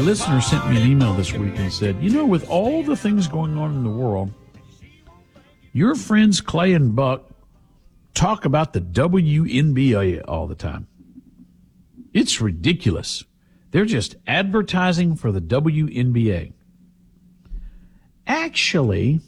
listener sent me an email this week and said, you know, with all the things going on in the world, your friends Clay and Buck talk about the WNBA all the time. It's ridiculous. They're just advertising for the WNBA. Actually,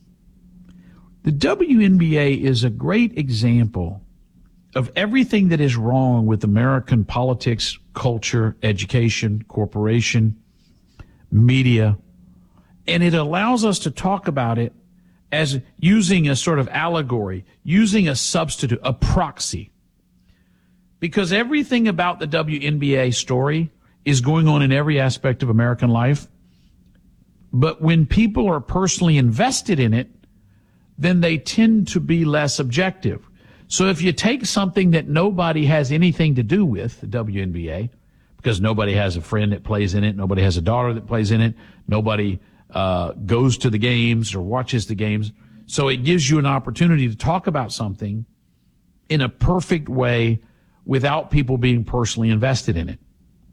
the WNBA is a great example of everything that is wrong with American politics, culture, education, corporation, media, and it allows us to talk about it as using a sort of allegory, using a substitute, a proxy. Because everything about the WNBA story is going on in every aspect of American life. But when people are personally invested in it, then they tend to be less objective. So if you take something that nobody has anything to do with, the WNBA, because nobody has a friend that plays in it, nobody has a daughter that plays in it, nobody goes to the games or watches the games. So it gives you an opportunity to talk about something in a perfect way without people being personally invested in it.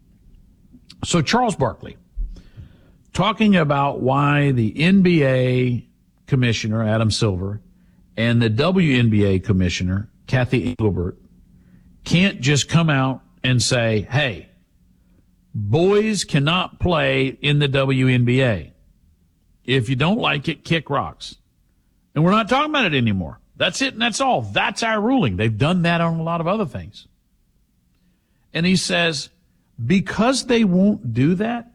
So Charles Barkley, talking about why the NBA commissioner, Adam Silver, and the WNBA commissioner, Kathy Engelbert, can't just come out and say, hey, boys cannot play in the WNBA. If you don't like it, kick rocks. And we're not talking about it anymore. That's it and that's all. That's our ruling. They've done that on a lot of other things. And he says, because they won't do that,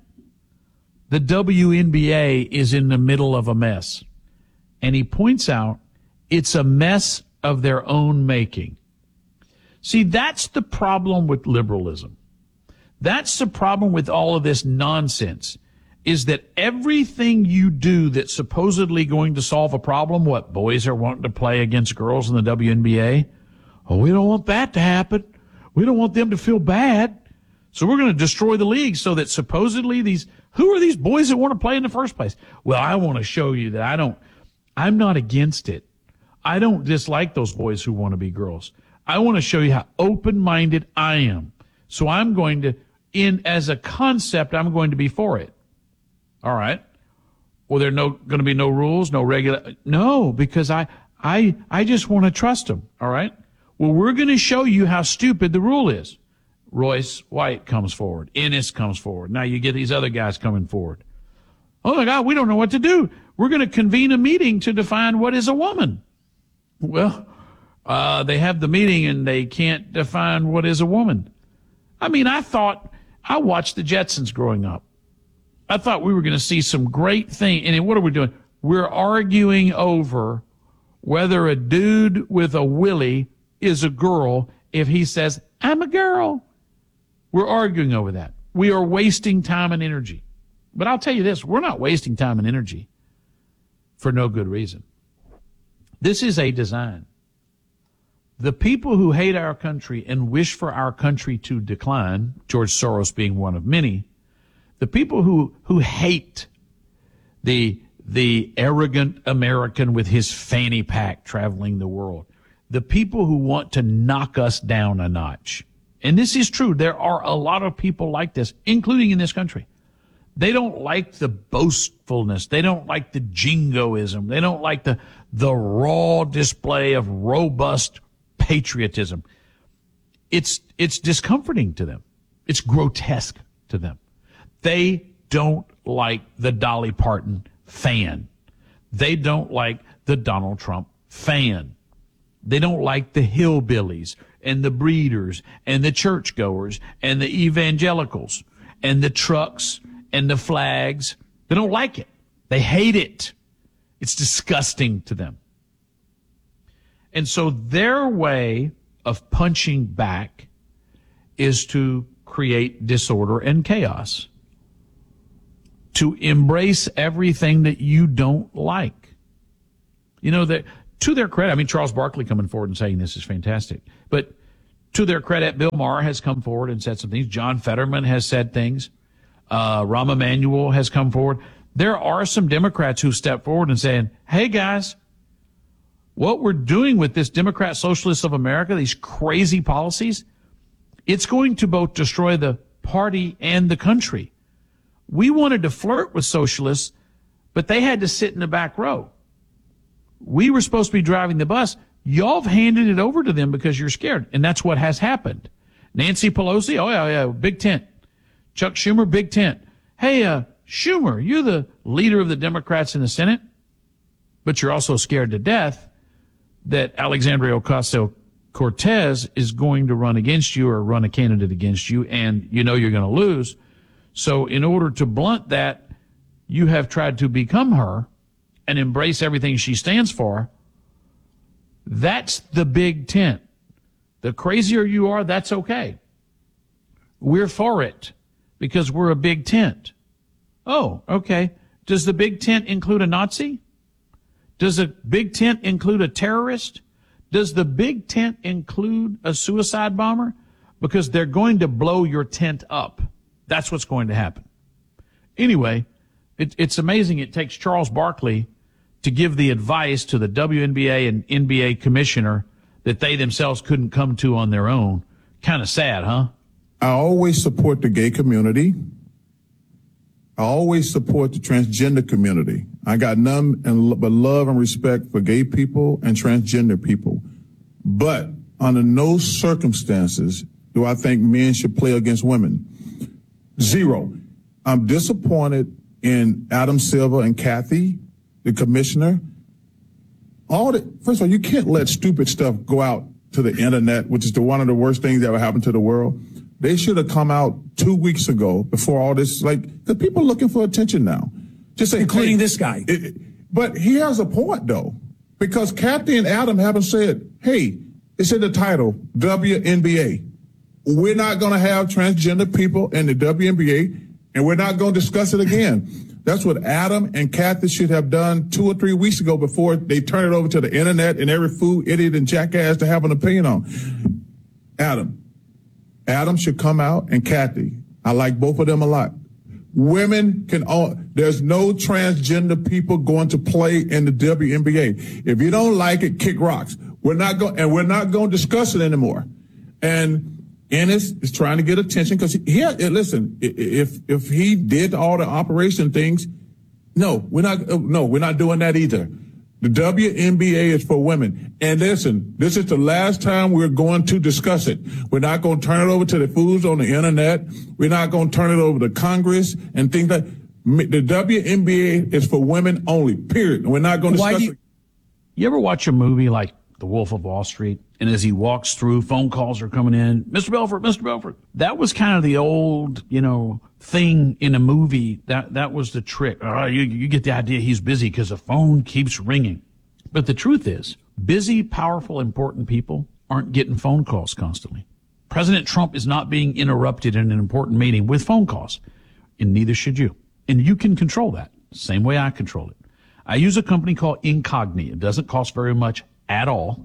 the WNBA is in the middle of a mess. And he points out it's a mess of their own making. See, that's the problem with liberalism. That's the problem with all of this nonsense, is that everything you do that's supposedly going to solve a problem, what, boys are wanting to play against girls in the WNBA? Oh, we don't want that to happen. We don't want them to feel bad. So we're going to destroy the league so that supposedly who are these boys that want to play in the first place? Well, I want to show you that I'm not against it. I don't dislike those boys who want to be girls. I want to show you how open-minded I am. So I'm going to, as a concept, I'm going to be for it. All right. Well, there going to be no rules, no regular. No, because I just want to trust them. All right. Well, we're going to show you how stupid the rule is. Royce White comes forward. Ennis comes forward. Now you get these other guys coming forward. Oh my God, we don't know what to do. We're going to convene a meeting to define what is a woman. Well, they have the meeting and they can't define what is a woman. I mean, I watched the Jetsons growing up. I thought we were going to see some great thing. And what are we doing? We're arguing over whether a dude with a willy is a girl if he says, I'm a girl. We're arguing over that. We are wasting time and energy. But I'll tell you this, we're not wasting time and energy for no good reason. This is a design. The people who hate our country and wish for our country to decline, George Soros being one of many, the people who hate the arrogant American with his fanny pack traveling the world, the people who want to knock us down a notch. And this is true. There are a lot of people like this, including in this country. They don't like the boastfulness. They don't like the jingoism. They don't like the raw display of robust patriotism. It's discomforting to them. It's grotesque to them. They don't like the Dolly Parton fan. They don't like the Donald Trump fan. They don't like the hillbillies and the breeders and the churchgoers and the evangelicals and the trucks and the flags. They don't like it. They hate it. It's disgusting to them. And so their way of punching back is to create disorder and chaos, to embrace everything that you don't like. You know, that to their credit, I mean, Charles Barkley coming forward and saying this is fantastic. But to their credit, Bill Maher has come forward and said some things. John Fetterman has said things. Rahm Emanuel has come forward. There are some Democrats who step forward and saying, hey, guys, what we're doing with this Democrat Socialists of America, these crazy policies, it's going to both destroy the party and the country. We wanted to flirt with socialists, but they had to sit in the back row. We were supposed to be driving the bus. Y'all have handed it over to them because you're scared. And that's what has happened. Nancy Pelosi, oh yeah, big tent. Chuck Schumer, big tent. Hey, Schumer, you're the leader of the Democrats in the Senate, but you're also scared to death that Alexandria Ocasio-Cortez is going to run against you or run a candidate against you, and you know you're going to lose. So in order to blunt that, you have tried to become her and embrace everything she stands for. That's the big tent. The crazier you are, that's okay. We're for it because we're a big tent. Oh, okay. Does the big tent include a Nazi? Does the big tent include a terrorist? Does the big tent include a suicide bomber? Because they're going to blow your tent up. That's what's going to happen. Anyway, it's amazing it takes Charles Barkley to give the advice to the WNBA and NBA commissioner that they themselves couldn't come to on their own. Kind of sad, huh? I always support the gay community. I always support the transgender community. I got none but love and respect for gay people and transgender people. But under no circumstances do I think men should play against women. Zero. I'm disappointed in Adam Silver and Kathy, the commissioner. First of all, you can't let stupid stuff go out to the internet, which is one of the worst things that ever happened to the world. They should have come out 2 weeks ago before all this, because people are looking for attention now. Just say, including this guy. But he has a point, though, because Kathy and Adam haven't said, hey, it's in the title, WNBA. We're not going to have transgender people in the WNBA, and we're not going to discuss it again. That's what Adam and Kathy should have done 2 or 3 weeks ago before they turn it over to the internet and every fool, idiot, and jackass to have an opinion on. Adam should come out, and Kathy. I like both of them a lot. Women there's no transgender people going to play in the WNBA. If you don't like it, kick rocks. We're not going to discuss it anymore. And Ennis is trying to get attention because listen, if he did all the operation things, we're not doing that either. The WNBA is for women. And listen, this is the last time we're going to discuss it. We're not going to turn it over to the fools on the internet. We're not going to turn it over to Congress and things like that. The WNBA is for women only, period. We're not going to discuss it. You ever watch a movie like The Wolf of Wall Street? And as he walks through, phone calls are coming in. Mr. Belfort. That was kind of the old, thing in a movie. That was the trick. You get the idea he's busy because the phone keeps ringing. But the truth is, busy, powerful, important people aren't getting phone calls constantly. President Trump is not being interrupted in an important meeting with phone calls, and neither should you. And you can control that, same way I control it. I use a company called Incogni. It doesn't cost very much at all.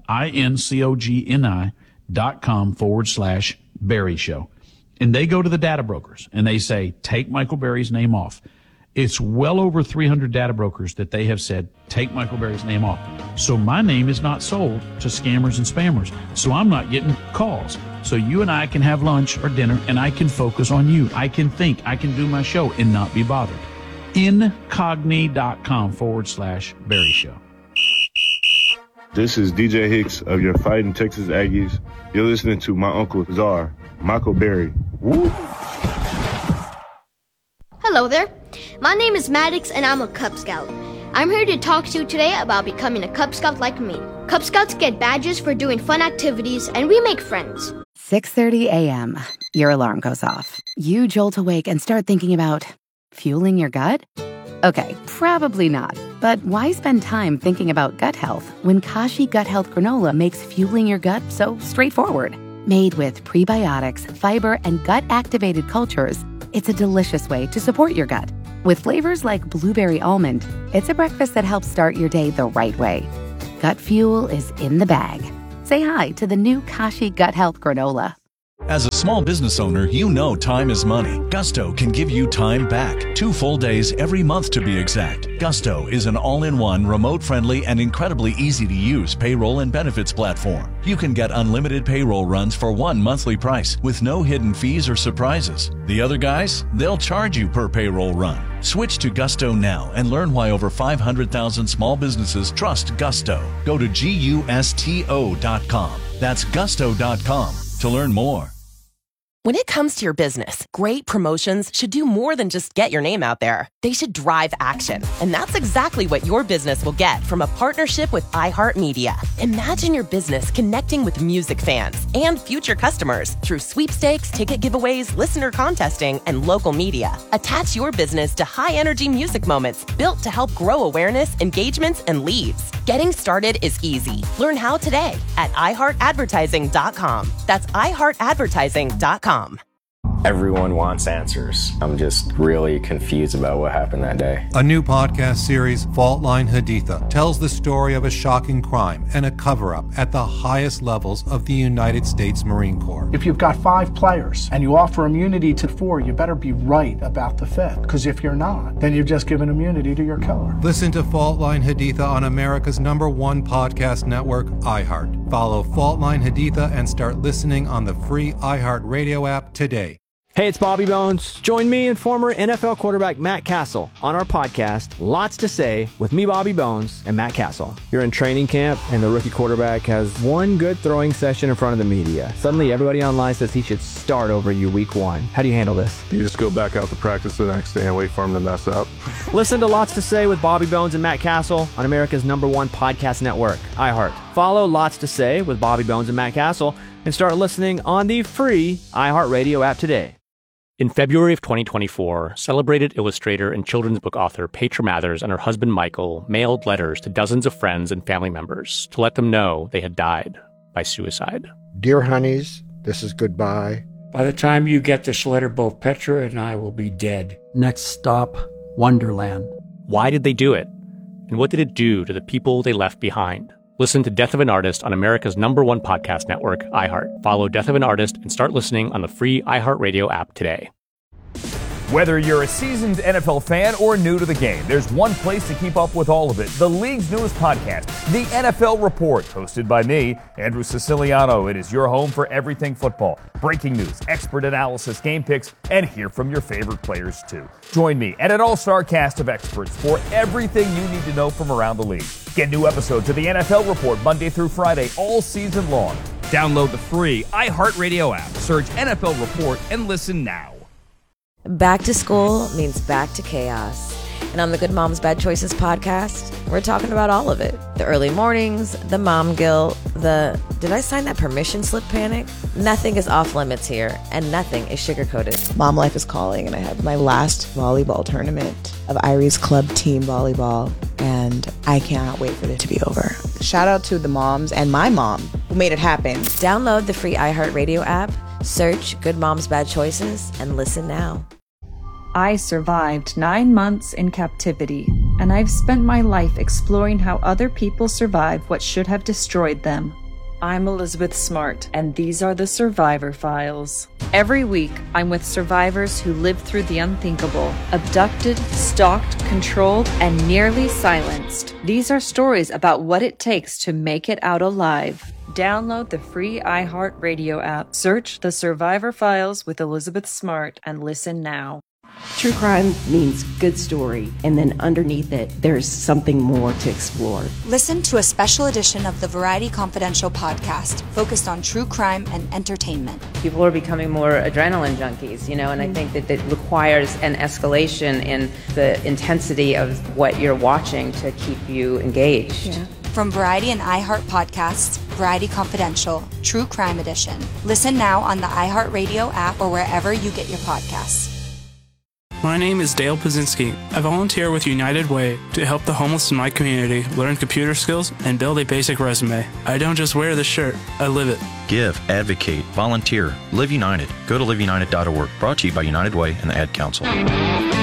INCOGNI.com/Berry Show. And they go to the data brokers and they say, take Michael Berry's name off. It's well over 300 data brokers that they have said, take Michael Berry's name off. So my name is not sold to scammers and spammers. So I'm not getting calls. So you and I can have lunch or dinner and I can focus on you. I can think, I can do my show and not be bothered. Incogni.com/Berry Show. This is DJ Hicks of your Fighting Texas Aggies. You're listening to my Uncle Czar, Michael Berry. Woo! Hello there. My name is Maddox and I'm a Cub Scout. I'm here to talk to you today about becoming a Cub Scout like me. Cub Scouts get badges for doing fun activities and we make friends. 6:30 a.m. Your alarm goes off. You jolt awake and start thinking about fueling your gut? Okay, probably not. But why spend time thinking about gut health when Kashi Gut Health Granola makes fueling your gut so straightforward? Made with prebiotics, fiber, and gut-activated cultures, it's a delicious way to support your gut. With flavors like blueberry almond, it's a breakfast that helps start your day the right way. Gut fuel is in the bag. Say hi to the new Kashi Gut Health Granola. As a small business owner, you know time is money. Gusto can give you time back. 2 full days every month to be exact. Gusto is an all-in-one, remote-friendly, and incredibly easy-to-use payroll and benefits platform. You can get unlimited payroll runs for one monthly price with no hidden fees or surprises. The other guys, they'll charge you per payroll run. Switch to Gusto now and learn why over 500,000 small businesses trust Gusto. Go to GUSTO.com. That's Gusto.com to learn more. When it comes to your business, great promotions should do more than just get your name out there. They should drive action. And that's exactly what your business will get from a partnership with iHeartMedia. Imagine your business connecting with music fans and future customers through sweepstakes, ticket giveaways, listener contesting, and local media. Attach your business to high-energy music moments built to help grow awareness, engagements, and leads. Getting started is easy. Learn how today at iHeartAdvertising.com. That's iHeartAdvertising.com. Everyone wants answers. I'm just really confused about what happened that day. A new podcast series, Fault Line Haditha, tells the story of a shocking crime and a cover-up at the highest levels of the United States Marine Corps. If you've got 5 players and you offer immunity to 4, you better be right about the 5th. Because if you're not, then you've just given immunity to your killer. Listen to Fault Line Haditha on America's #1 podcast network, iHeart. Follow Fault Line Haditha and start listening on the free iHeart Radio app today. Hey, it's Bobby Bones. Join me and former NFL quarterback Matt Castle on our podcast, Lots to Say, with me, Bobby Bones, and Matt Castle. You're in training camp, and the rookie quarterback has one good throwing session in front of the media. Suddenly, everybody online says he should start over you week 1. How do you handle this? You just go back out to practice the next day and wait for him to mess up. Listen to Lots to Say with Bobby Bones and Matt Castle on America's #1 podcast network, iHeart. Follow Lots to Say with Bobby Bones and Matt Castle and start listening on the free iHeartRadio app today. In February of 2024, celebrated illustrator and children's book author Petra Mathers and her husband Michael mailed letters to dozens of friends and family members to let them know they had died by suicide. Dear honeys, this is goodbye. By the time you get this letter, both Petra and I will be dead. Next stop, Wonderland. Why did they do it? And what did it do to the people they left behind? Listen to Death of an Artist on America's #1 podcast network, iHeart. Follow Death of an Artist and start listening on the free iHeartRadio app today. Whether you're a seasoned NFL fan or new to the game, there's one place to keep up with all of it. The league's newest podcast, The NFL Report, hosted by me, Andrew Siciliano. It is your home for everything football. Breaking news, expert analysis, game picks, and hear from your favorite players too. Join me and an all-star cast of experts for everything you need to know from around the league. Get new episodes of The NFL Report Monday through Friday all season long. Download the free iHeartRadio app. Search NFL Report and listen now. Back to school means back to chaos. And on the Good Moms Bad Choices podcast, we're talking about all of it. The early mornings, the mom guilt, the did I sign that permission slip panic? Nothing is off limits here, and nothing is sugar-coated. Mom life is calling, and I have my last volleyball tournament of Irie's Club team volleyball, and I cannot wait for it to be over. Shout out to the moms and my mom who made it happen. Download the free iHeartRadio app, search Good Moms Bad Choices, and listen now. I survived 9 months in captivity, and I've spent my life exploring how other people survive what should have destroyed them. I'm Elizabeth Smart, and these are the Survivor Files. Every week, I'm with survivors who lived through the unthinkable, abducted, stalked, controlled, and nearly silenced. These are stories about what it takes to make it out alive. Download the free iHeartRadio app, search The Survivor Files with Elizabeth Smart, and listen now. True crime means good story, and then underneath it, there's something more to explore. Listen to a special edition of the Variety Confidential podcast focused on true crime and entertainment. People are becoming more adrenaline junkies, and I think that it requires an escalation in the intensity of what you're watching to keep you engaged. Yeah. From Variety and iHeart podcasts, Variety Confidential, True Crime Edition. Listen now on the iHeartRadio app or wherever you get your podcasts. My name is Dale Pazinski. I volunteer with United Way to help the homeless in my community learn computer skills and build a basic resume. I don't just wear this shirt, I live it. Give, advocate, volunteer, Live United. Go to liveunited.org. Brought to you by United Way and the Ad Council.